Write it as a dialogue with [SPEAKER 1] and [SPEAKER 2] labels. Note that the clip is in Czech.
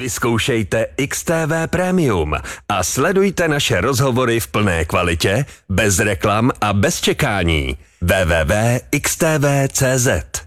[SPEAKER 1] Vyzkoušejte XTV Premium a sledujte naše rozhovory v plné kvalitě, bez reklam a bez čekání. www.xtv.cz